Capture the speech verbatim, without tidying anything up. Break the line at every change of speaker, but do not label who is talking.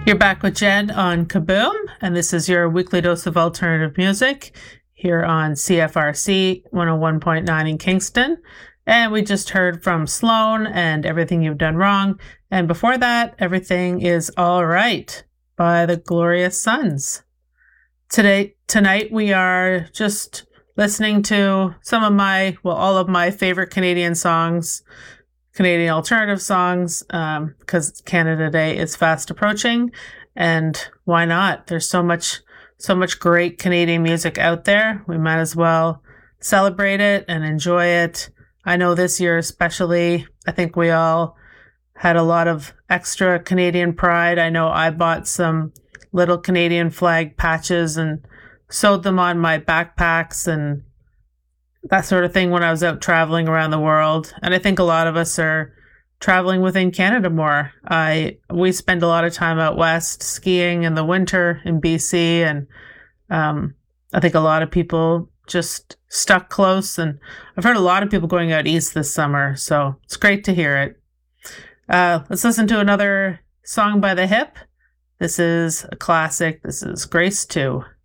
You're back with Jen on Kaboom, and this is your weekly dose of alternative music here on C F R C one oh one point nine in Kingston. And we just heard from Sloan and Everything You've Done Wrong. And before that, Everything Is All Right by the Glorious Sons. Today, tonight, we are just listening to some of my, well, all of my favorite Canadian songs, Canadian alternative songs, um, because Canada Day is fast approaching, and why not? There's so much, so much great Canadian music out there. We might as well celebrate it and enjoy it. I know this year especially, I think we all had a lot of extra Canadian pride. I know I bought some little Canadian flag patches and sewed them on my backpacks and that sort of thing when I was out traveling around the world. And I think a lot of us are traveling within Canada more. I we spend a lot of time out west skiing in the winter in B C, and um, I think a lot of people just stuck close. And I've heard a lot of people going out east this summer, so it's great to hear it. Uh, let's listen to another song by The Hip. This is a classic. This is Grace two.